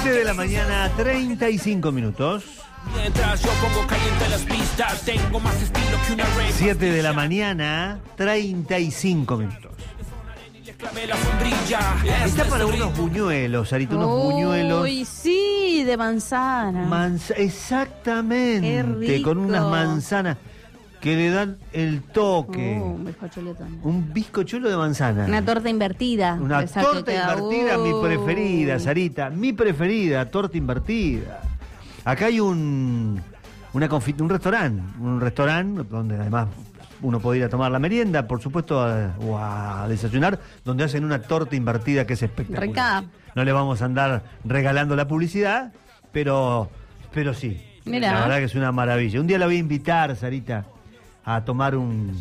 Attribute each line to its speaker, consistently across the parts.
Speaker 1: 7 de la mañana, 35 minutos.
Speaker 2: Mientras yo pongo caliente las pistas, tengo más estilo que una rave.
Speaker 1: 7 de la mañana, 35 minutos. Está para unos buñuelos, Sarita, unos buñuelos.
Speaker 3: Uy, sí, de manzana.
Speaker 1: Exactamente,
Speaker 3: Qué rico.
Speaker 1: con unas manzanas que le dan el toque.
Speaker 3: Un bizcochuelo también.
Speaker 1: Un bizcochuelo de manzana.
Speaker 3: Una torta invertida.
Speaker 1: Una
Speaker 3: Esa
Speaker 1: torta
Speaker 3: que queda-
Speaker 1: invertida, mi preferida, Sarita. Mi preferida, torta invertida. Acá hay un restaurante donde además uno puede ir a tomar la merienda, por supuesto, o a desayunar, donde hacen una torta invertida que es espectacular.
Speaker 3: Rica.
Speaker 1: No le vamos a andar regalando la publicidad, pero sí.
Speaker 3: Mirá.
Speaker 1: La verdad que es una maravilla. Un día la voy a invitar, Sarita, a tomar un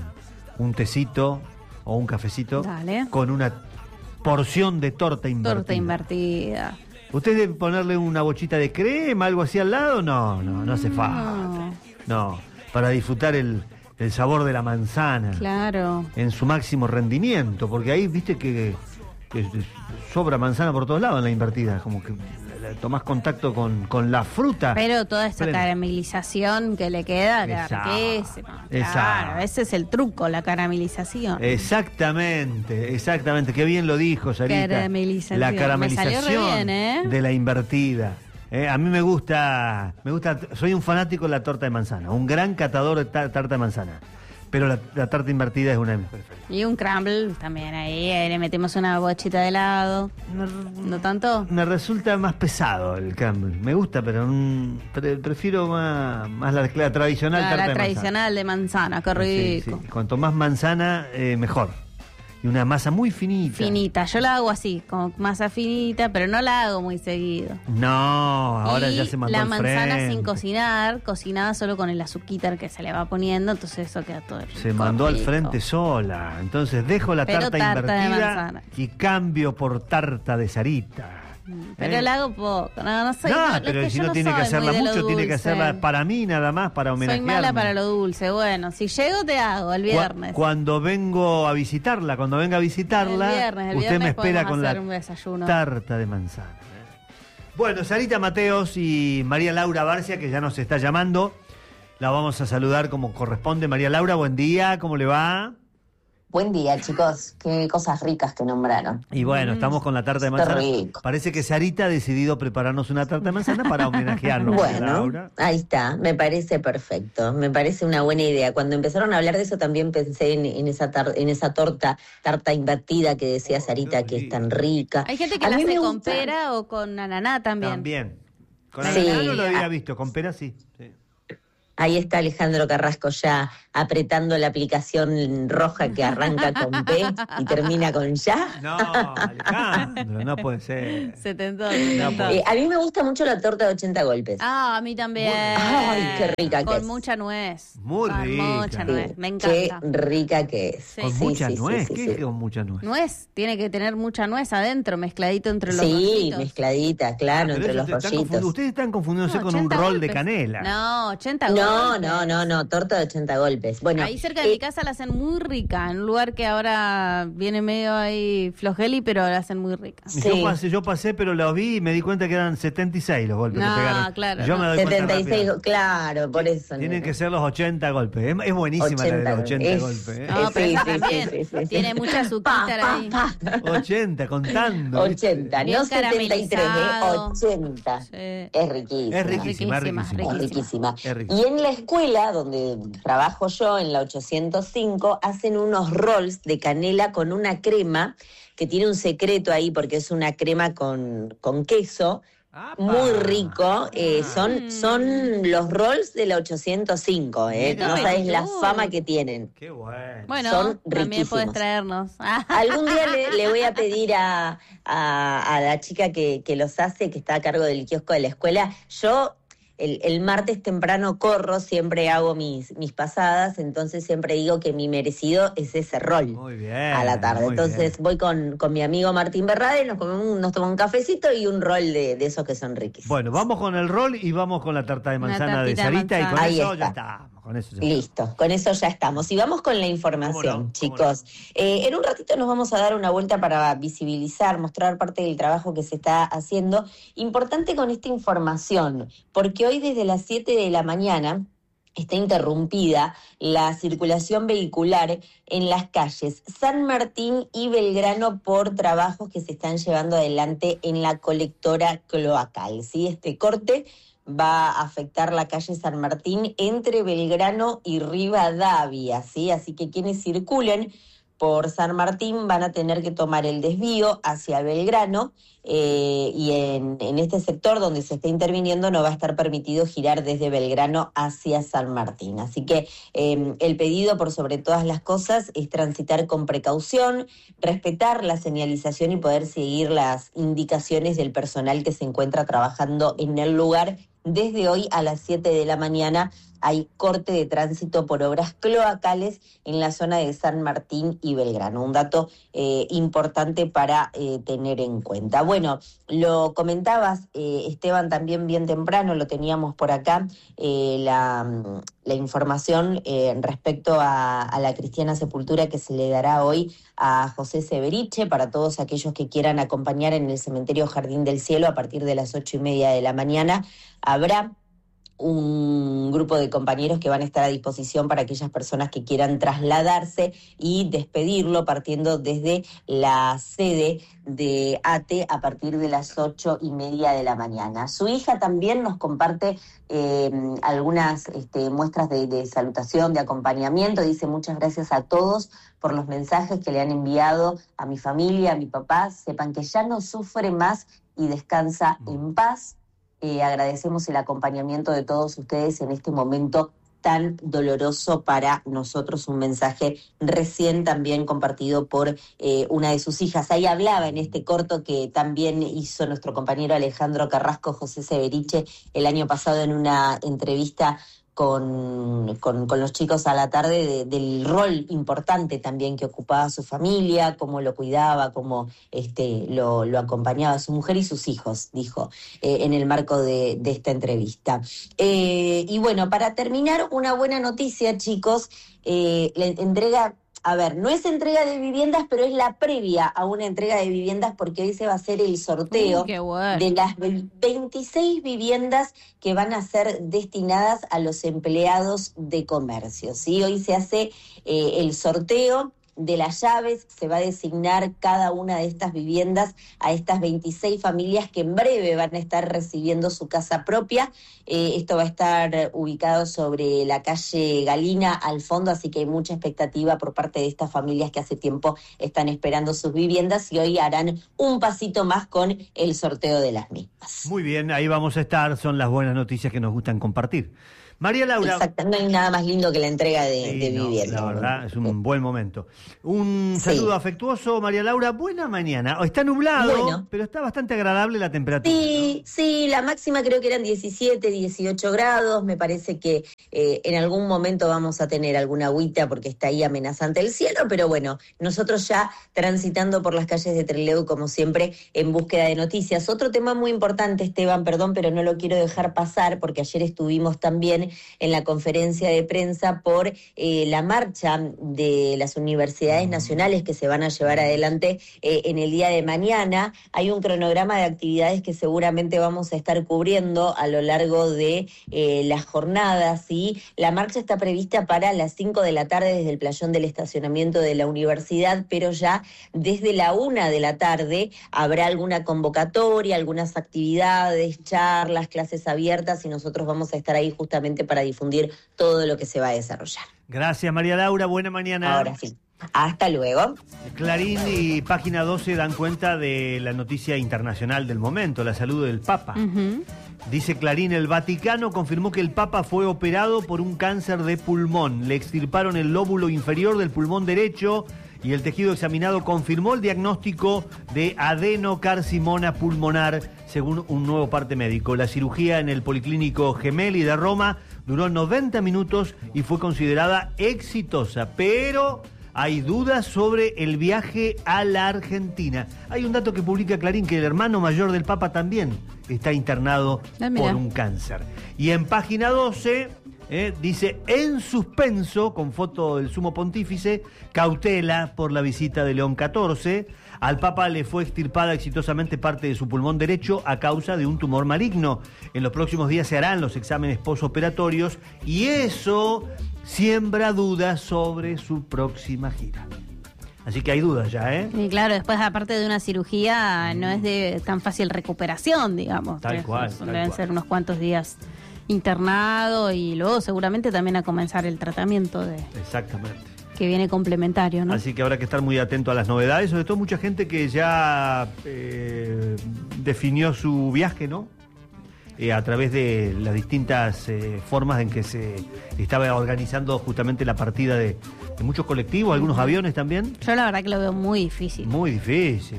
Speaker 1: tecito o un cafecito.
Speaker 3: Dale.
Speaker 1: Con una porción de torta invertida.
Speaker 3: Torta invertida.
Speaker 1: ¿Usted debe ponerle una bochita de crema, algo así al lado? No hace falta. No, para disfrutar el sabor de la manzana.
Speaker 3: Claro.
Speaker 1: En su máximo rendimiento, porque ahí viste que sobra manzana por todos lados en la invertida, como que tomás contacto con la fruta.
Speaker 3: Pero toda esa
Speaker 1: Frente.
Speaker 3: caramelización que le queda, le
Speaker 1: Exacto.
Speaker 3: enriquece.
Speaker 1: Exacto.
Speaker 3: Claro, ese es el truco, la caramelización.
Speaker 1: Exactamente, qué bien lo dijo, Sarita.
Speaker 3: Caramelización.
Speaker 1: La
Speaker 3: Me
Speaker 1: caramelización
Speaker 3: salió re bien, ¿eh?
Speaker 1: de la invertida. A mí me gusta, soy un fanático de la torta de manzana, un gran catador de tarta de manzana, pero la tarta invertida es una de mis preferidas.
Speaker 3: Y un crumble también ahí, le metemos una bochita de helado. ¿No tanto?
Speaker 1: Me resulta más pesado el crumble, me gusta, pero prefiero más la tradicional tarta
Speaker 3: La
Speaker 1: de
Speaker 3: tradicional de manzana, qué rico.
Speaker 1: Sí. Cuanto más manzana, mejor. Y una masa muy finita.
Speaker 3: Finita, yo la hago así, como masa finita, pero no la hago muy seguido.
Speaker 1: No, ahora
Speaker 3: y
Speaker 1: ya se mandó
Speaker 3: la
Speaker 1: al
Speaker 3: manzana
Speaker 1: frente.
Speaker 3: sin cocinar, cocinada solo con el azuquitar que se le va poniendo, entonces eso queda todo rico.
Speaker 1: Se mandó al
Speaker 3: rico.
Speaker 1: frente sola. Entonces dejo la
Speaker 3: Pero
Speaker 1: tarta
Speaker 3: tarta de
Speaker 1: invertida
Speaker 3: manzana.
Speaker 1: y cambio por tarta de Sarita.
Speaker 3: Pero la hago poco, no soy.
Speaker 1: Pero
Speaker 3: que
Speaker 1: si
Speaker 3: yo
Speaker 1: no tiene
Speaker 3: soy
Speaker 1: que hacerla
Speaker 3: muy de lo
Speaker 1: mucho, tiene que
Speaker 3: dulce.
Speaker 1: hacerla para mí nada más, para
Speaker 3: Soy
Speaker 1: homenajearme.
Speaker 3: mala para lo dulce, bueno, si llego te hago el viernes.
Speaker 1: Cuando venga a visitarla,
Speaker 3: El viernes
Speaker 1: usted me espera
Speaker 3: podemos
Speaker 1: con la
Speaker 3: hacer un desayuno.
Speaker 1: tarta de manzana. Bueno, Sarita Mateos y María Laura Barcia, que ya nos está llamando, la vamos a saludar como corresponde. María Laura, buen día, ¿cómo le va?
Speaker 4: Buen día, chicos. Qué cosas ricas que nombraron.
Speaker 1: Y bueno, estamos con la tarta de
Speaker 4: Está
Speaker 1: manzana.
Speaker 4: rico.
Speaker 1: Parece que Sarita ha decidido prepararnos una tarta de manzana para homenajearnos. María
Speaker 4: Bueno,
Speaker 1: Laura.
Speaker 4: ahí está. Me parece perfecto. Me parece una buena idea. Cuando empezaron a hablar de eso también pensé en esa tarta invertida que decía Sarita, que es tan rica.
Speaker 3: Hay gente que
Speaker 4: A
Speaker 3: la
Speaker 4: mí
Speaker 3: hace
Speaker 4: me
Speaker 3: con
Speaker 4: gusta.
Speaker 3: pera o con ananá también.
Speaker 1: También. Con
Speaker 4: Sí.
Speaker 1: ananá no lo había visto, con pera sí.
Speaker 4: Ahí está Alejandro Carrasco ya apretando la aplicación roja que arranca con P y termina con ya.
Speaker 1: No, Alejandro, no puede ser.
Speaker 3: Se tentó, se
Speaker 1: No,
Speaker 3: tentó.
Speaker 1: pues.
Speaker 4: A mí me gusta mucho la torta de 80 golpes.
Speaker 3: Ah, a mí también.
Speaker 4: Ay, qué rica que
Speaker 3: Con
Speaker 4: es.
Speaker 3: mucha nuez.
Speaker 1: Muy
Speaker 3: Con
Speaker 1: rica.
Speaker 3: mucha nuez, me
Speaker 4: Qué
Speaker 3: encanta.
Speaker 4: rica que es.
Speaker 3: Sí.
Speaker 1: Con
Speaker 3: Sí,
Speaker 1: mucha nuez,
Speaker 4: sí,
Speaker 1: ¿qué
Speaker 4: sí.
Speaker 1: es con mucha nuez?
Speaker 3: Nuez, tiene que tener mucha nuez adentro, mezcladito entre los
Speaker 4: Sí,
Speaker 3: rollitos.
Speaker 4: mezcladita, claro,
Speaker 1: Pero
Speaker 4: entre
Speaker 1: eso
Speaker 4: los rollitos.
Speaker 1: ustedes están confundiéndose
Speaker 3: No,
Speaker 1: con un
Speaker 3: 80
Speaker 1: rol de
Speaker 3: golpes.
Speaker 1: canela.
Speaker 3: No, 80
Speaker 4: No,
Speaker 3: golpes.
Speaker 4: torta de 80 golpes. Bueno,
Speaker 3: Ahí cerca de mi casa la hacen muy rica, en un lugar que ahora viene medio ahí flojeli, pero la hacen muy rica.
Speaker 1: Y
Speaker 4: Sí.
Speaker 1: Yo pasé, pero los vi y me di cuenta que eran 76 los golpes
Speaker 3: No,
Speaker 1: que pegaron.
Speaker 3: claro,
Speaker 1: Yo
Speaker 3: no.
Speaker 1: me doy cuenta
Speaker 4: 76,
Speaker 1: rápido.
Speaker 4: claro, por eso.
Speaker 1: Tienen que ser los 80 golpes. Es buenísima la de los 80
Speaker 4: es-
Speaker 1: golpes. ¿eh?
Speaker 3: No, pero
Speaker 4: Sí,
Speaker 3: esa
Speaker 4: sí,
Speaker 3: también
Speaker 4: sí, sí.
Speaker 3: tiene mucha azuquitar ahí.
Speaker 1: 80, contando.
Speaker 4: 80,
Speaker 3: Bien
Speaker 4: no 73,
Speaker 3: caramelizado.
Speaker 4: 80.
Speaker 3: Sí.
Speaker 4: Es riquísima.
Speaker 1: Es riquísima, es
Speaker 3: Riquísima,
Speaker 1: riquísima.
Speaker 4: Es riquísima.
Speaker 1: Es riquísima.
Speaker 4: Y en la escuela donde trabajo yo, en la 805, hacen unos rolls de canela con una crema que tiene un secreto ahí porque es una crema con queso.
Speaker 1: ¡Apa!
Speaker 4: Muy rico. Son los rolls de la 805,
Speaker 1: Mira.
Speaker 4: No sabes la
Speaker 3: Uy.
Speaker 4: fama que tienen.
Speaker 1: Qué bueno.
Speaker 3: Bueno,
Speaker 4: Son
Speaker 3: también
Speaker 4: riquísimos.
Speaker 3: puedes traernos.
Speaker 4: Algún día le voy a pedir a la chica que los hace, que está a cargo del kiosco de la escuela. Yo el martes temprano corro, siempre hago mis pasadas, entonces siempre digo que mi merecido es ese rol
Speaker 1: Muy bien.
Speaker 4: a la tarde.
Speaker 1: muy
Speaker 4: Entonces
Speaker 1: bien.
Speaker 4: voy con mi amigo Martín Berrade, nos tomamos un cafecito y un rol de esos que son riquísimos.
Speaker 1: Bueno, vamos con el rol y vamos con la tarta de
Speaker 3: Una
Speaker 1: manzana de
Speaker 3: tartita de
Speaker 1: Sarita y con
Speaker 4: manzana. Ahí
Speaker 1: eso
Speaker 4: está.
Speaker 1: ya estamos. Con eso ya
Speaker 4: Listo, con eso ya estamos. Y vamos con la información, chicos. En un ratito nos vamos a dar una vuelta para visibilizar, mostrar parte del trabajo que se está haciendo. Importante con esta información, porque hoy desde las 7 de la mañana está interrumpida la circulación vehicular en las calles San Martín y Belgrano por trabajos que se están llevando adelante en la colectora cloacal. ¿Sí? Este corte va a afectar la calle San Martín entre Belgrano y Rivadavia, ¿sí? Así que quienes circulen por San Martín van a tener que tomar el desvío hacia Belgrano y en este sector donde se está interviniendo no va a estar permitido girar desde Belgrano hacia San Martín. Así que el pedido por sobre todas las cosas es transitar con precaución, respetar la señalización y poder seguir las indicaciones del personal que se encuentra trabajando en el lugar. Desde hoy a las 7 de la mañana hay corte de tránsito por obras cloacales en la zona de San Martín y Belgrano. Un dato importante para tener en cuenta. Bueno, lo comentabas, Esteban, también bien temprano, lo teníamos por acá, la información respecto a la cristiana sepultura que se le dará hoy a José Severiche, para todos aquellos que quieran acompañar en el cementerio Jardín del Cielo a partir de las 8:30 de la mañana. Habrá un grupo de compañeros que van a estar a disposición para aquellas personas que quieran trasladarse y despedirlo partiendo desde la sede de ATE a partir de las 8:30 de la mañana. Su hija también nos comparte algunas muestras de salutación, de acompañamiento. Dice: muchas gracias a todos por los mensajes que le han enviado a mi familia, a mi papá. Sepan que ya no sufre más y descansa en paz. Agradecemos el acompañamiento de todos ustedes en este momento tan doloroso para nosotros. Un mensaje recién también compartido por una de sus hijas. Ahí hablaba en este corto que también hizo nuestro compañero Alejandro Carrasco, José Severiche, el año pasado en una entrevista con los chicos a la tarde del rol importante también que ocupaba su familia, cómo lo cuidaba, cómo lo acompañaba a su mujer y sus hijos, dijo en el marco de esta entrevista. Y bueno, para terminar, una buena noticia, chicos, la entrega... A ver, no es entrega de viviendas, pero es la previa a una entrega de viviendas, porque hoy se va a hacer el sorteo de las 26 viviendas que van a ser destinadas a los empleados de comercio, ¿sí? Hoy se hace el sorteo de las llaves, se va a designar cada una de estas viviendas a estas 26 familias que en breve van a estar recibiendo su casa propia. Esto va a estar ubicado sobre la calle Galina al fondo, así que hay mucha expectativa por parte de estas familias que hace tiempo están esperando sus viviendas y hoy harán un pasito más con el sorteo de las mismas.
Speaker 1: Muy bien, ahí vamos a estar, son las buenas noticias que nos gustan compartir. María Laura.
Speaker 4: Exacto, no hay nada más lindo que la entrega de vivienda.
Speaker 1: La verdad, es un buen momento. Un saludo afectuoso, María Laura. Buena mañana. Está nublado, pero está bastante agradable la temperatura.
Speaker 4: Sí,
Speaker 1: ¿no?
Speaker 4: Sí, la máxima creo que eran 17, 18 grados. Me parece que en algún momento vamos a tener alguna agüita porque está ahí amenazante el cielo, pero bueno, nosotros ya transitando por las calles de Trelew, como siempre, en búsqueda de noticias. Otro tema muy importante, Esteban, perdón, pero no lo quiero dejar pasar porque ayer estuvimos también en la conferencia de prensa por la marcha de las universidades nacionales que se van a llevar adelante en el día de mañana. Hay un cronograma de actividades que seguramente vamos a estar cubriendo a lo largo de las jornadas, ¿sí? La marcha está prevista para las 5 de la tarde desde el playón del estacionamiento de la universidad, pero ya desde la 1 de la tarde habrá alguna convocatoria, algunas actividades, charlas, clases abiertas, y nosotros vamos a estar ahí justamente para difundir todo lo que se va a desarrollar.
Speaker 1: Gracias, María Laura, buena mañana.
Speaker 4: Ahora sí. Hasta luego.
Speaker 1: Clarín y Página 12 dan cuenta de la noticia internacional del momento, la salud del Papa. Dice Clarín: el Vaticano confirmó que el Papa fue operado por un cáncer de pulmón. Le extirparon el lóbulo inferior del pulmón derecho y el tejido examinado confirmó el diagnóstico de adenocarcinoma pulmonar, según un nuevo parte médico. La cirugía en el Policlínico Gemelli de Roma duró 90 minutos y fue considerada exitosa, pero hay dudas sobre el viaje a la Argentina. Hay un dato que publica Clarín, que el hermano mayor del Papa también está internado por un cáncer. Y en Página 12 Dice, en suspenso, con foto del sumo pontífice, cautela por la visita de León XIV. Al Papa le fue extirpada exitosamente parte de su pulmón derecho a causa de un tumor maligno. En los próximos días se harán los exámenes posoperatorios y eso siembra dudas sobre su próxima gira. Así que hay dudas ya, ¿eh?
Speaker 3: Y claro, después aparte de una cirugía no es de tan fácil recuperación, digamos.
Speaker 1: Tal cual.
Speaker 3: Deben ser unos cuantos días internado y luego seguramente también a comenzar el tratamiento
Speaker 1: Exactamente.
Speaker 3: Que viene complementario, ¿no?
Speaker 1: Así que habrá que estar muy atento a las novedades, sobre todo mucha gente que ya definió su viaje, ¿no? A través de las distintas formas en que se estaba organizando justamente la partida de muchos colectivos, algunos aviones también.
Speaker 3: Yo la verdad que lo veo muy difícil.
Speaker 1: Muy difícil.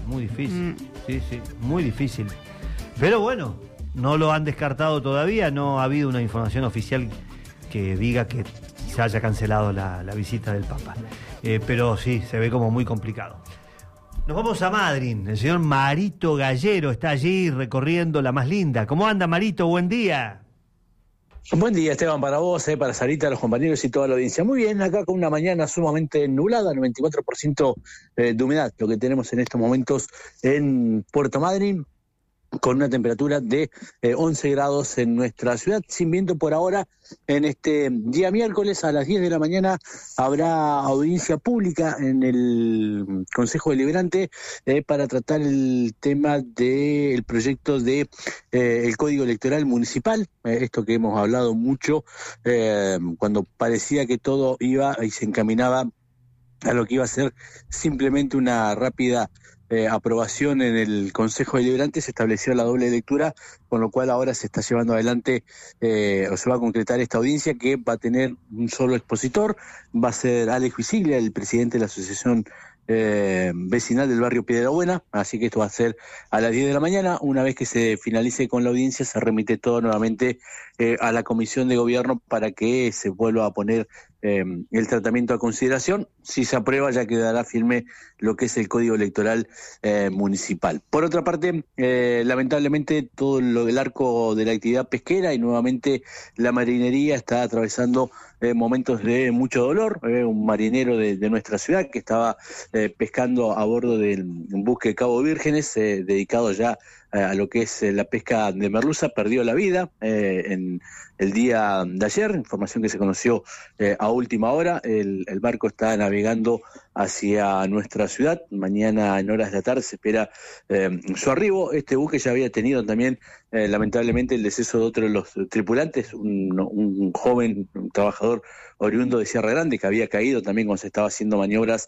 Speaker 1: Sí, muy difícil. Pero bueno, no lo han descartado todavía, no ha habido una información oficial que diga que se haya cancelado la visita del Papa. Pero sí, se ve como muy complicado. Nos vamos a Madrid. El señor Marito Gallero está allí recorriendo la más linda. ¿Cómo anda, Marito? Buen día.
Speaker 5: Buen día, Esteban, para vos, para Sarita, los compañeros y toda la audiencia. Muy bien, acá con una mañana sumamente nublada, 94% de humedad, lo que tenemos en estos momentos en Puerto Madryn, con una temperatura de 11 grados en nuestra ciudad, sin viento por ahora. En este día miércoles a las 10 de la mañana habrá audiencia pública en el Consejo Deliberante para tratar el tema del proyecto de el Código Electoral Municipal, esto que hemos hablado mucho cuando parecía que todo iba y se encaminaba a lo que iba a ser simplemente una rápida aprobación en el Consejo Deliberante. Se estableció la doble lectura, con lo cual ahora se está llevando adelante o se va a concretar esta audiencia que va a tener un solo expositor. Va a ser Alex Visiglia, el presidente de la Asociación Vecinal del barrio Piedrabuena, así que esto va a ser a las 10 de la mañana. Una vez que se finalice con la audiencia, se remite todo nuevamente a la Comisión de Gobierno para que se vuelva a poner el tratamiento a consideración. Si se aprueba, ya quedará firme lo que es el Código Electoral Municipal. Por otra parte, lamentablemente todo lo del arco de la actividad pesquera y nuevamente la marinería está atravesando momentos de mucho dolor. Un marinero de nuestra ciudad que estaba pescando a bordo del buque Cabo Vírgenes, dedicado ya a lo que es la pesca de merluza, perdió la vida en el día de ayer, información que se conoció a última hora. El barco está navegando hacia nuestra ciudad. Mañana en horas de la tarde se espera su arribo. Este buque ya había tenido también lamentablemente el deceso de otro de los tripulantes, un joven, un trabajador oriundo de Sierra Grande que había caído también cuando se estaba haciendo maniobras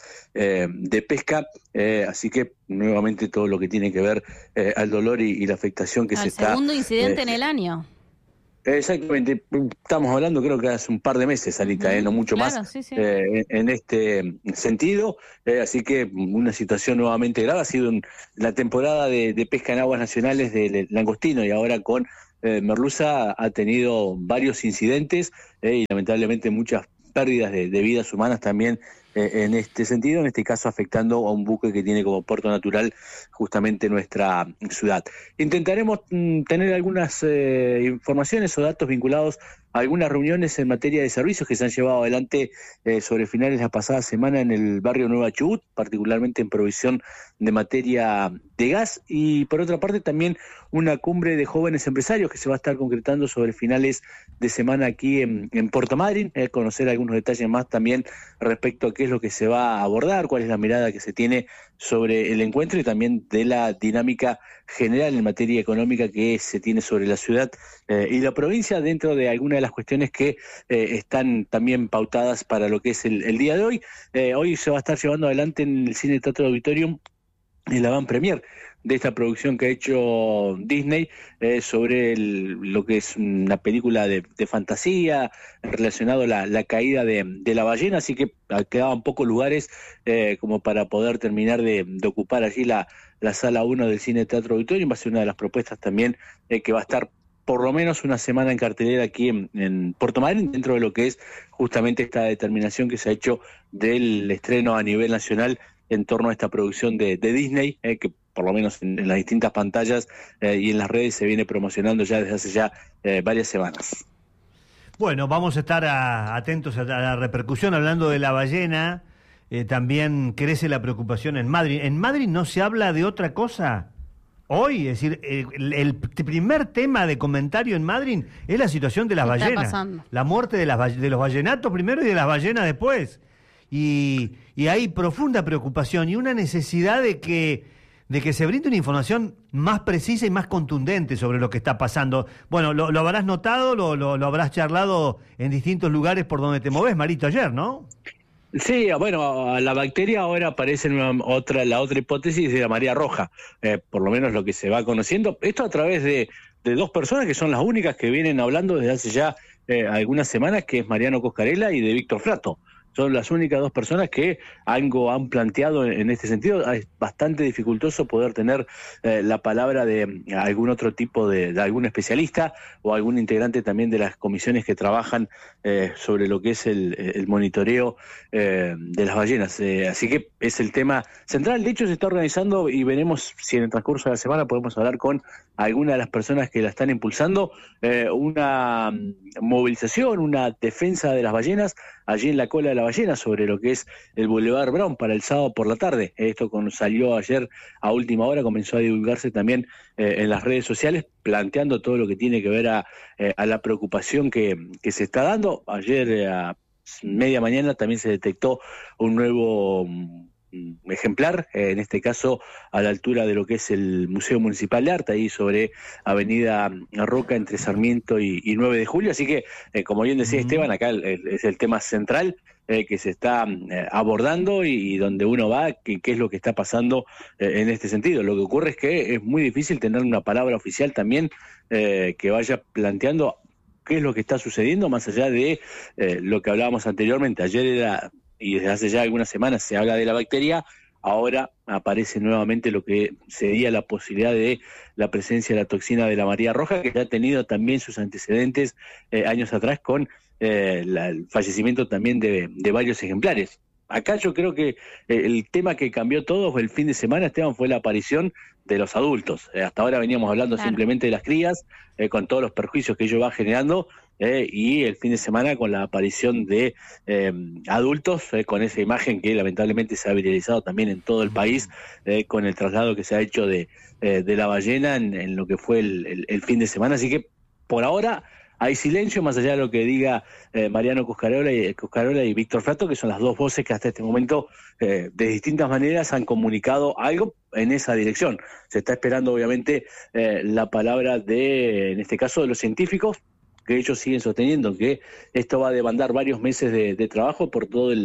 Speaker 5: de pesca, así que nuevamente todo lo que tiene que ver al dolor y la afectación que se está...
Speaker 3: El segundo incidente en el año.
Speaker 5: Exactamente, estamos hablando creo que hace un par de meses, Alita, no mucho
Speaker 3: claro,
Speaker 5: más,
Speaker 3: sí.
Speaker 5: en este sentido, así que una situación nuevamente grave. Ha sido la temporada de pesca en aguas nacionales del langostino y ahora con merluza ha tenido varios incidentes y lamentablemente muchas pérdidas de vidas humanas también en este sentido, en este caso afectando a un buque que tiene como puerto natural justamente nuestra ciudad. Intentaremos tener algunas informaciones o datos vinculados a algunas reuniones en materia de servicios que se han llevado adelante sobre finales de la pasada semana en el barrio Nueva Chubut, particularmente en provisión de materia de gas, y por otra parte también una cumbre de jóvenes empresarios que se va a estar concretando sobre finales de semana aquí en Puerto Madryn, conocer algunos detalles más también respecto a qué es lo que se va a abordar, cuál es la mirada que se tiene sobre el encuentro y también de la dinámica general en materia económica que se tiene sobre la ciudad y la provincia, dentro de algunas de las cuestiones que están también pautadas para lo que es el día de hoy. Hoy se va a estar llevando adelante en el Cine Teatro Auditorium el avant premier de esta producción que ha hecho Disney sobre lo que es una película de fantasía relacionado a la caída de la ballena, así que quedaban pocos lugares como para poder terminar de ocupar allí la sala 1 del Cine Teatro Auditorium. Va a ser una de las propuestas también que va a estar por lo menos una semana en cartelera aquí en Puerto Madryn, dentro de lo que es justamente esta determinación que se ha hecho del estreno a nivel nacional en torno a esta producción de Disney, que por lo menos en las distintas pantallas y en las redes se viene promocionando ya desde hace varias semanas.
Speaker 1: Bueno, vamos a estar atentos a la repercusión. Hablando de la ballena, también crece la preocupación en Madrid. ¿En Madrid no se habla de otra cosa hoy? Es decir, el primer tema de comentario en Madrid es la situación de las ballenas.
Speaker 3: Pasando. La
Speaker 1: muerte de los ballenatos primero y de las ballenas después. Y hay profunda preocupación y una necesidad de que se brinde una información más precisa y más contundente sobre lo que está pasando. Bueno, lo habrás notado, lo habrás charlado en distintos lugares por donde te movés, Marito, ayer, ¿no?
Speaker 5: Sí, bueno, la bacteria ahora aparece en la otra hipótesis de la María Roja, por lo menos lo que se va conociendo. Esto a través de dos personas que son las únicas que vienen hablando desde hace ya algunas semanas, que es Mariano Coscarella y de Víctor Frato. Son las únicas dos personas que algo han planteado en este sentido. Es bastante dificultoso poder tener la palabra de algún otro tipo de algún especialista o algún integrante también de las comisiones que trabajan sobre lo que es el monitoreo de las ballenas. Así que es el tema central. De hecho, se está organizando y veremos si en el transcurso de la semana podemos hablar con alguna de las personas que la están impulsando, una movilización, una defensa de las ballenas allí en la cola de la ballena sobre lo que es el Boulevard Brown para el sábado por la tarde. Esto salió ayer a última hora, comenzó a divulgarse también en las redes sociales, planteando todo lo que tiene que ver a la preocupación que se está dando. Ayer a media mañana también se detectó un nuevo ejemplar, en este caso a la altura de lo que es el Museo Municipal de Arte, ahí sobre Avenida Roca entre Sarmiento y 9 de Julio, así que como bien decía Esteban, acá es el tema central que se está abordando y donde uno va, qué es lo que está pasando en este sentido. Lo que ocurre es que es muy difícil tener una palabra oficial también que vaya planteando qué es lo que está sucediendo, más allá de lo que hablábamos anteriormente. Ayer era, y desde hace ya algunas semanas se habla de la bacteria, ahora aparece nuevamente lo que sería la posibilidad de la presencia de la toxina de la María Roja, que ya ha tenido también sus antecedentes años atrás con el fallecimiento también de varios ejemplares. Acá yo creo que el tema que cambió todo fue el fin de semana, Esteban, fue la aparición de los adultos. Hasta ahora veníamos hablando simplemente de las crías, con todos los perjuicios que ello va generando, y el fin de semana con la aparición de adultos, con esa imagen que lamentablemente se ha viralizado también en todo el país, con el traslado que se ha hecho de la ballena en lo que fue el fin de semana. Así que por ahora hay silencio, más allá de lo que diga Mariano Coscarella y Víctor Frato, que son las dos voces que hasta este momento de distintas maneras han comunicado algo en esa dirección. Se está esperando obviamente la palabra en este caso, de los científicos, que ellos siguen sosteniendo que esto va a demandar varios meses de trabajo por todo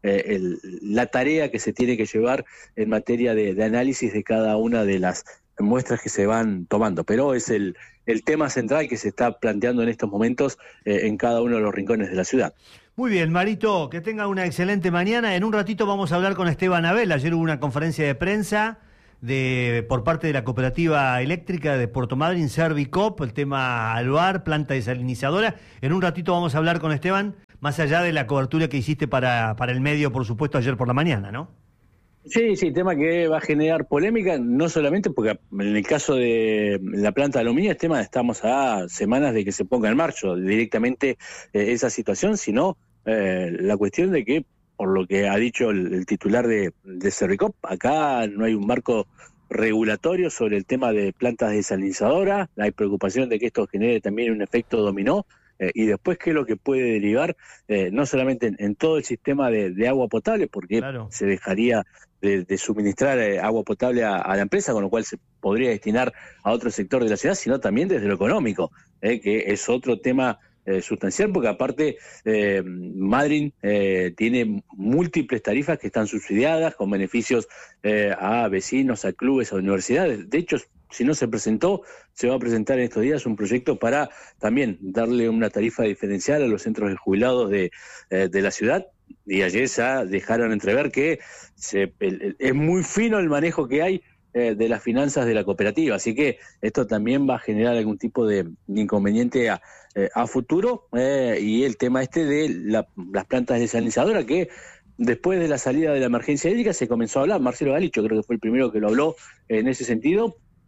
Speaker 5: la tarea que se tiene que llevar en materia de análisis de cada una de las muestras que se van tomando, pero es el tema central que se está planteando en estos momentos en cada uno de los rincones de la ciudad.
Speaker 1: Muy bien, Marito, que tenga una excelente mañana. En un ratito vamos a hablar con Esteban Abel. Ayer hubo una conferencia de prensa por parte de la cooperativa eléctrica de Puerto Madryn, Servicop, el tema Alvar, planta desalinizadora. En un ratito vamos a hablar con Esteban, más allá de la cobertura que hiciste para el medio, por supuesto, ayer por la mañana, ¿no?
Speaker 5: Sí, tema que va a generar polémica, no solamente porque en el caso de la planta de aluminio, estamos a semanas de que se ponga en marcha directamente esa situación, sino la cuestión de que, por lo que ha dicho el titular de Servicop, acá no hay un marco regulatorio sobre el tema de plantas desalinizadoras, hay preocupación de que esto genere también un efecto dominó, y después qué es lo que puede derivar, no solamente en todo el sistema de agua potable, porque claro, se dejaría de suministrar agua potable a la empresa, con lo cual se podría destinar a otro sector de la ciudad, sino también desde lo económico, que es otro tema sustancial, porque aparte Madryn tiene múltiples tarifas que están subsidiadas, con beneficios a vecinos, a clubes, a universidades. De hecho, si no se presentó, se va a presentar en estos días un proyecto para también darle una tarifa diferencial a los centros de jubilados de la ciudad, y ayer ya dejaron entrever que es muy fino el manejo que hay de las finanzas de la cooperativa, así que esto también va a generar algún tipo de inconveniente a futuro, y el tema de las plantas desalinizadoras, que después de la salida de la emergencia hídrica se comenzó a hablar. Marcelo Galicho creo que fue el primero que lo habló en ese sentido,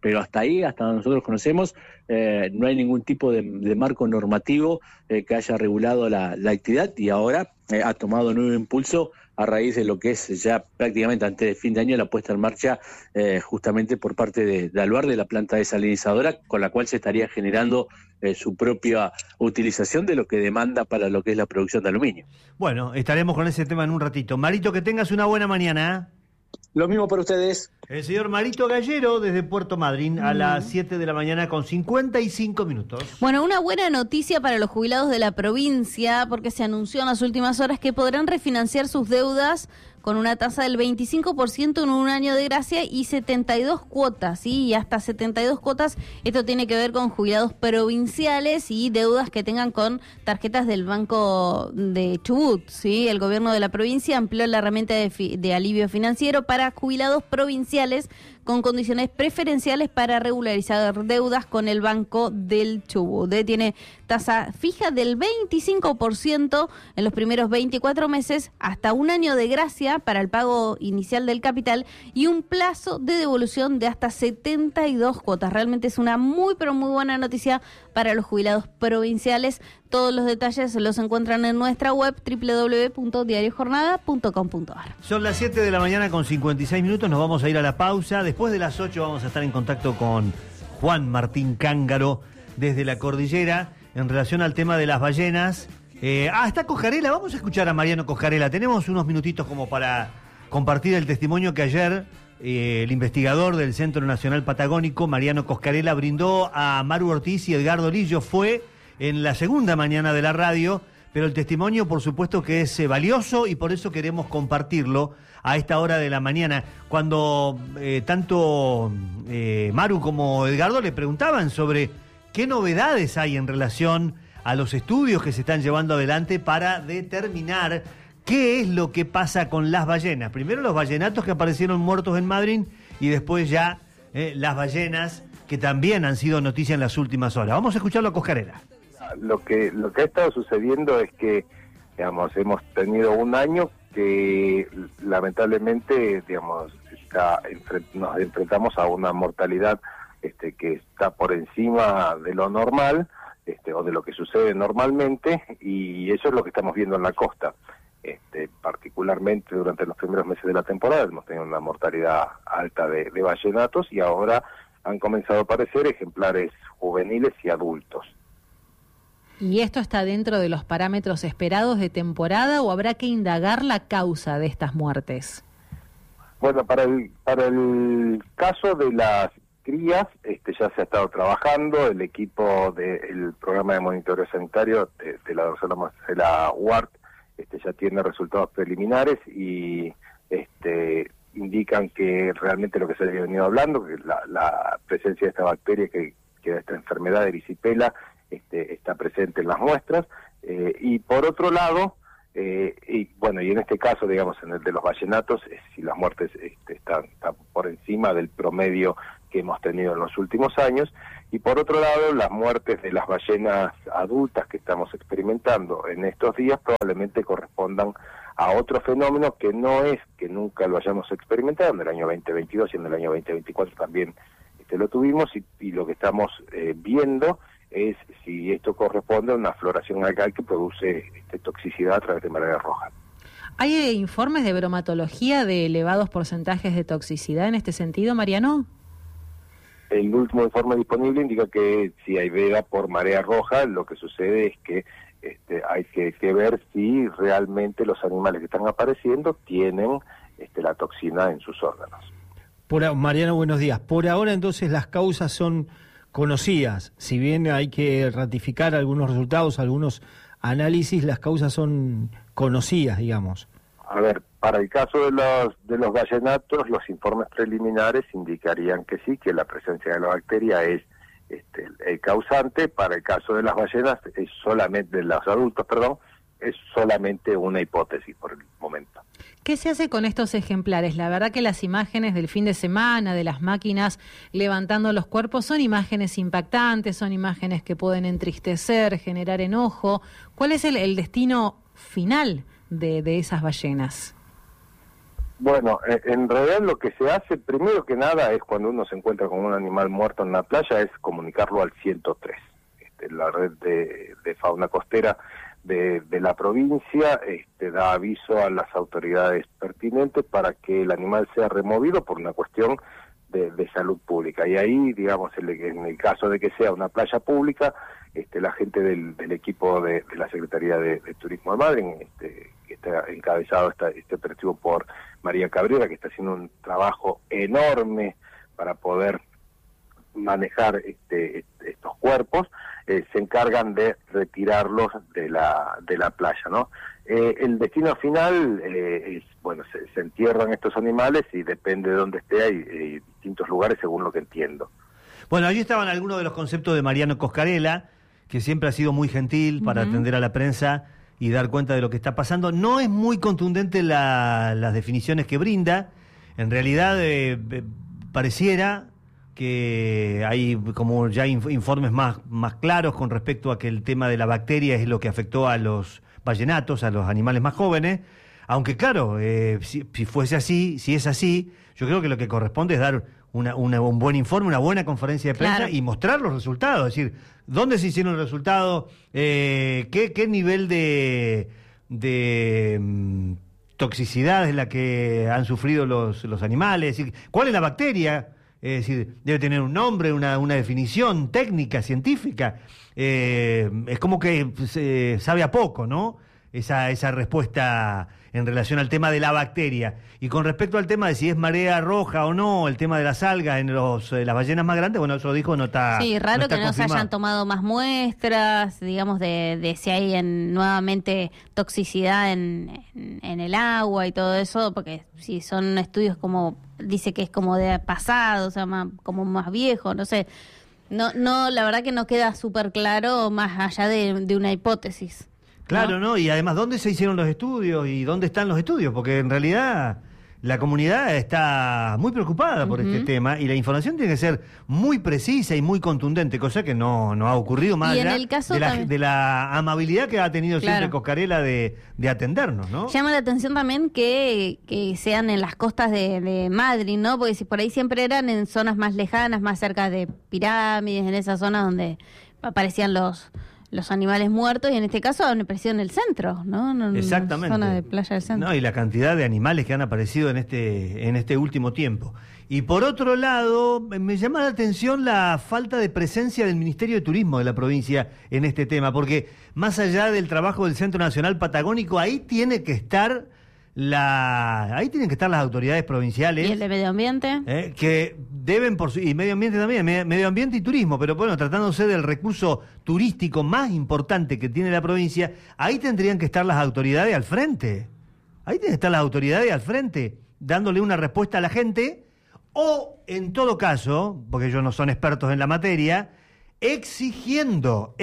Speaker 5: pero hasta ahí, hasta donde nosotros conocemos, no hay ningún tipo de marco normativo que haya regulado la actividad, y ahora ha tomado nuevo impulso a raíz de lo que es ya prácticamente antes de fin de año la puesta en marcha justamente por parte de Alvar, de la planta desalinizadora, con la cual se estaría generando su propia utilización de lo que demanda para lo que es la producción de aluminio.
Speaker 1: Bueno, estaremos con ese tema en un ratito. Marito, que tengas una buena mañana.
Speaker 5: Lo mismo para ustedes.
Speaker 1: El señor Marito Gallero desde Puerto Madryn a las 7 de la mañana con 55 minutos.
Speaker 3: Bueno, una buena noticia para los jubilados de la provincia, porque se anunció en las últimas horas que podrán refinanciar sus deudas con una tasa del 25% en un año de gracia y 72 cuotas, ¿sí? Y hasta 72 cuotas. Esto tiene que ver con jubilados provinciales y deudas que tengan con tarjetas del Banco de Chubut, ¿sí? El gobierno de la provincia amplió la herramienta de alivio financiero para jubilados provinciales con condiciones preferenciales para regularizar deudas con el Banco del Chubut. Tiene tasa fija del 25% en los primeros 24 meses, hasta un año de gracia para el pago inicial del capital y un plazo de devolución de hasta 72 cuotas. Realmente es una muy, pero muy buena noticia para los jubilados provinciales. Todos los detalles los encuentran en nuestra web www.diariojornada.com.ar.
Speaker 1: Son las 7 de la mañana con 56 minutos, nos vamos a ir a la pausa. Después de las 8 vamos a estar en contacto con Juan Martín Cángaro desde la cordillera en relación al tema de las ballenas. Está Coscarela, vamos a escuchar a Mariano Coscarela. Tenemos unos minutitos como para compartir el testimonio que ayer el investigador del Centro Nacional Patagónico, Mariano Coscarela, brindó a Maru Ortiz y Edgardo Lillo. Fue en la segunda mañana de la radio, pero el testimonio por supuesto que es valioso y por eso queremos compartirlo a esta hora de la mañana, cuando tanto Maru como Edgardo le preguntaban sobre qué novedades hay en relación a los estudios que se están llevando adelante para determinar qué es lo que pasa con las ballenas. Primero los ballenatos que aparecieron muertos en Madryn y después ya las ballenas que también han sido noticia en las últimas horas. Vamos a escucharlo a Coscarela.
Speaker 6: Lo que ha estado sucediendo es que, digamos, hemos tenido un año que lamentablemente, digamos, nos enfrentamos a una mortalidad que está por encima de lo normal, o de lo que sucede normalmente, y eso es lo que estamos viendo en la costa. Particularmente durante los primeros meses de la temporada hemos tenido una mortalidad alta de ballenatos, y ahora han comenzado a aparecer ejemplares juveniles y adultos.
Speaker 7: ¿Y esto está dentro de los parámetros esperados de temporada o habrá que indagar la causa de estas muertes?
Speaker 6: Bueno, para el caso de las crías, ya se ha estado trabajando. El equipo del programa de monitoreo sanitario de la doctora Marcela Ward ya tiene resultados preliminares y indican que realmente lo que se había venido hablando, que la presencia de esta bacteria, que de esta enfermedad de erisipela, está presente en las muestras, y por otro lado, y en este caso, digamos, en el de los ballenatos, si las muertes están por encima del promedio que hemos tenido en los últimos años, y por otro lado, las muertes de las ballenas adultas que estamos experimentando en estos días probablemente correspondan a otro fenómeno que no es que nunca lo hayamos experimentado. En el año 2022 y en el año 2024 también lo tuvimos, y lo que estamos viendo es si esto corresponde a una floración algal que produce toxicidad a través de marea roja.
Speaker 7: ¿Hay informes de bromatología de elevados porcentajes de toxicidad en este sentido, Mariano?
Speaker 6: El último informe disponible indica que si hay veda por marea roja, lo que sucede es que hay que ver si realmente los animales que están apareciendo tienen la toxina en sus órganos.
Speaker 8: Mariano, buenos días. Por ahora entonces las causas son conocidas, si bien hay que ratificar algunos resultados, algunos análisis, las causas son conocidas, digamos.
Speaker 6: A ver, para el caso de los ballenatos, los informes preliminares indicarían que sí, que la presencia de la bacteria es el causante. Para el caso de las ballenas, de los adultos, es solamente una hipótesis por el momento.
Speaker 7: ¿Qué se hace con estos ejemplares? La verdad que las imágenes del fin de semana, de las máquinas levantando los cuerpos, son imágenes impactantes, son imágenes que pueden entristecer, generar enojo. ¿Cuál es el destino final de esas ballenas?
Speaker 6: Bueno, en realidad lo que se hace, primero que nada, es cuando uno se encuentra con un animal muerto en la playa, es comunicarlo al 103. La red de fauna costera de la provincia da aviso a las autoridades pertinentes para que el animal sea removido por una cuestión de salud pública. Y ahí, digamos, en el caso de que sea una playa pública, la gente del equipo de la Secretaría de Turismo de Madrid, que está encabezado este operativo por María Cabrera, que está haciendo un trabajo enorme para poder manejar estos cuerpos, se encargan de retirarlos de la playa, ¿no? El destino final es, bueno, se entierran estos animales y depende de dónde esté, hay distintos lugares según lo que entiendo.
Speaker 1: Bueno, allí estaban algunos de los conceptos de Mariano Coscarella, que siempre ha sido muy gentil para atender a la prensa y dar cuenta de lo que está pasando. No es muy contundente las definiciones que brinda. En realidad pareciera que hay como ya informes más claros con respecto a que el tema de la bacteria es lo que afectó a los vallenatos, a los animales más jóvenes. Aunque claro, si fuese así, si es así, yo creo que lo que corresponde es dar un buen informe, una buena conferencia de prensa, claro, y mostrar los resultados, es decir, dónde se hicieron los resultados, qué nivel de toxicidad es la que han sufrido los animales, es decir, cuál es la bacteria, es decir, debe tener un nombre, una definición técnica, científica. Es como que sabe a poco, ¿no? Esa respuesta en relación al tema de la bacteria. Y con respecto al tema de si es marea roja o no, el tema de las algas en las ballenas más grandes, bueno, eso lo dijo, no está.
Speaker 3: Sí, raro que no se hayan tomado más muestras, digamos, de si hay nuevamente toxicidad en el agua y todo eso, porque si son estudios como, dice que es como de pasado, o sea, como más viejo, no sé. No, la verdad que no queda súper claro más allá de una hipótesis.
Speaker 1: Claro, ¿no? Y además, ¿dónde se hicieron los estudios y dónde están los estudios? Porque en realidad la comunidad está muy preocupada por este tema y la información tiene que ser muy precisa y muy contundente, cosa que no ha ocurrido más allá de la amabilidad que ha tenido siempre Coscarella de atendernos, ¿no?
Speaker 3: Llama la atención también que sean en las costas de Madrid, ¿no? Porque si por ahí siempre eran en zonas más lejanas, más cerca de pirámides, en esa zona donde aparecían los animales muertos, y en este caso han aparecido en el centro, ¿no?
Speaker 1: Exactamente.
Speaker 3: En la zona de playa del centro.
Speaker 1: No, y la cantidad de animales que han aparecido en este último tiempo. Y por otro lado, me llama la atención la falta de presencia del Ministerio de Turismo de la provincia en este tema, porque más allá del trabajo del Centro Nacional Patagónico, ahí tienen que estar las autoridades provinciales.
Speaker 3: ¿Y el de medio ambiente?
Speaker 1: Que deben, y medio ambiente también, medio ambiente y turismo, pero bueno, tratándose del recurso turístico más importante que tiene la provincia, ahí tendrían que estar las autoridades al frente. Ahí tienen que estar las autoridades al frente, dándole una respuesta a la gente, o en todo caso, porque ellos no son expertos en la materia, exigiendo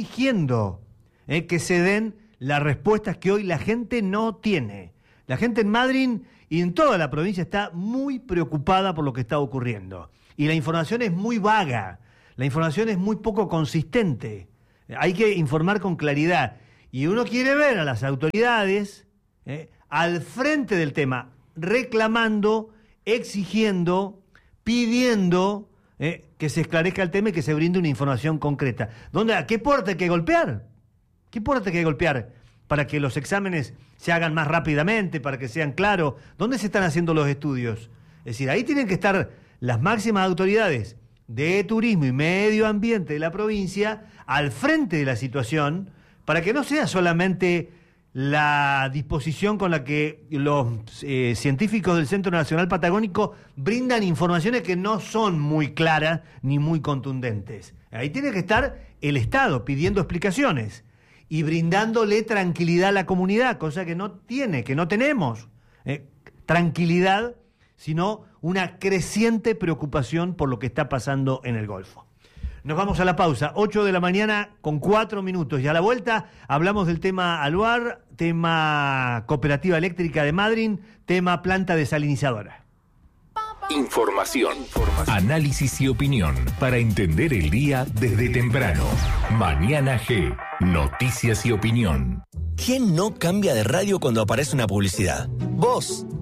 Speaker 1: que se den las respuestas que hoy la gente no tiene. La gente en Madrid y en toda la provincia está muy preocupada por lo que está ocurriendo. Y la información es muy vaga, la información es muy poco consistente. Hay que informar con claridad. Y uno quiere ver a las autoridades al frente del tema, reclamando, exigiendo, pidiendo que se esclarezca el tema y que se brinde una información concreta. ¿A qué puerta hay que golpear? ¿Qué puerta hay que golpear para que los exámenes se hagan más rápidamente, para que sean claros? ¿Dónde se están haciendo los estudios? Es decir, ahí tienen que estar las máximas autoridades de turismo y medio ambiente de la provincia al frente de la situación, para que no sea solamente la disposición con la que los científicos del Centro Nacional Patagónico brindan informaciones que no son muy claras ni muy contundentes. Ahí tiene que estar el Estado pidiendo explicaciones y brindándole tranquilidad a la comunidad, cosa que no tenemos tranquilidad, sino una creciente preocupación por lo que está pasando en el Golfo. Nos vamos a la pausa, 8 de la mañana con 4 minutos, y a la vuelta hablamos del tema Aluar, tema Cooperativa Eléctrica de Madrid, tema planta desalinizadora.
Speaker 9: Información, análisis y opinión para entender el día desde temprano. Mañana G, noticias y opinión.
Speaker 10: ¿Quién no cambia de radio cuando aparece una publicidad? Vos.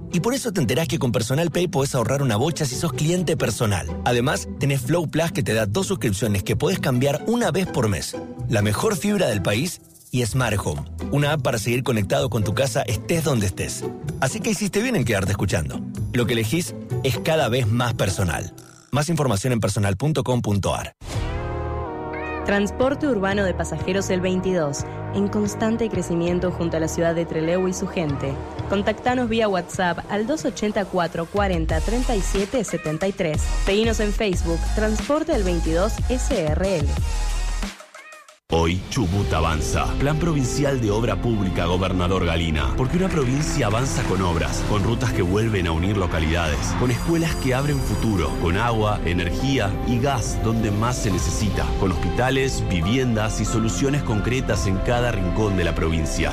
Speaker 10: Y por eso te enterás que con Personal Pay podés ahorrar una bocha si sos cliente Personal. Además, tenés Flow Plus que te da 2 suscripciones que podés cambiar una vez por mes. La mejor fibra del país y Smart Home, una app para seguir conectado con tu casa estés donde estés. Así que hiciste bien en quedarte escuchando. Lo que elegís es cada vez más personal. Más información en personal.com.ar.
Speaker 11: Transporte urbano de pasajeros el 22, en constante crecimiento junto a la ciudad de Trelew y su gente. Contactanos vía WhatsApp al 284 40 37 73. Seguinos en Facebook, Transporte el 22 SRL.
Speaker 12: Hoy, Chubut avanza. Plan Provincial de Obra Pública, Gobernador Galina. Porque una provincia avanza con obras, con rutas que vuelven a unir localidades, con escuelas que abren futuro, con agua, energía y gas donde más se necesita, con hospitales, viviendas y soluciones concretas en cada rincón de la provincia.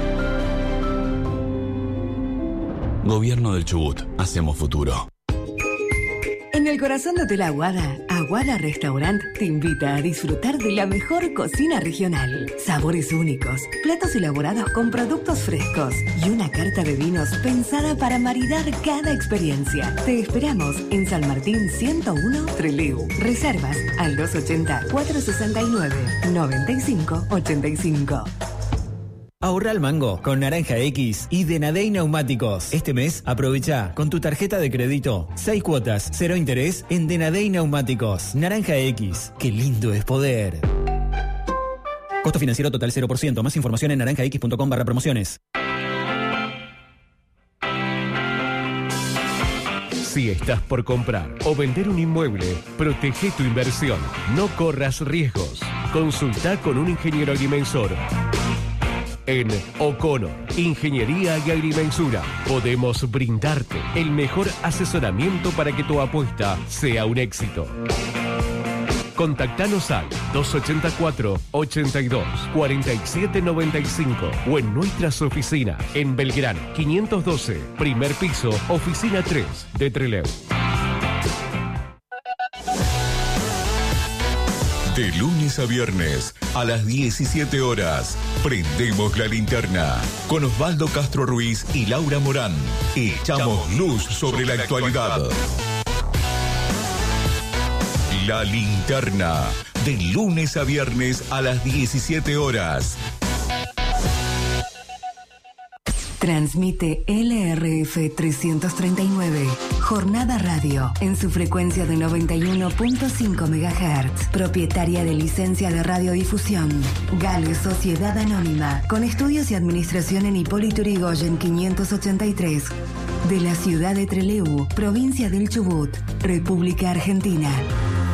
Speaker 12: Gobierno del Chubut. Hacemos futuro.
Speaker 13: En el corazón de Hotel Aguada, Aguada Restaurant te invita a disfrutar de la mejor cocina regional. Sabores únicos, platos elaborados con productos frescos y una carta de vinos pensada para maridar cada experiencia. Te esperamos en San Martín 101 Trelew. Reservas al 280-469-9585.
Speaker 14: Ahorra al mango con Naranja X y Denadey Neumáticos. Este mes aprovecha con tu tarjeta de crédito 6 cuotas, 0 interés en Denadey Neumáticos. Naranja X, qué lindo es poder. Costo financiero total 0%. Más información en naranjax.com/promociones.
Speaker 9: Si estás por comprar o vender un inmueble, protege tu inversión. No corras riesgos. Consulta con un ingeniero agrimensor. En O'Connor, Ingeniería y Agrimensura, podemos brindarte el mejor asesoramiento para que tu apuesta sea un éxito. Contactanos al 284-82-4795 o en nuestras oficinas en Belgrano 512, primer piso, oficina 3 de Trelew.
Speaker 15: De lunes a viernes, a las 17 horas, prendemos la linterna. Con Osvaldo Castro Ruiz y Laura Morán, echamos luz sobre la actualidad. La linterna, de lunes a viernes a las 17 horas.
Speaker 13: Transmite LRF 339, Jornada Radio, en su frecuencia de 91.5 MHz, propietaria de licencia de radiodifusión. Gales Sociedad Anónima, con estudios y administración en Hipólito Yrigoyen 583, de la ciudad de Trelew, provincia del Chubut, República Argentina.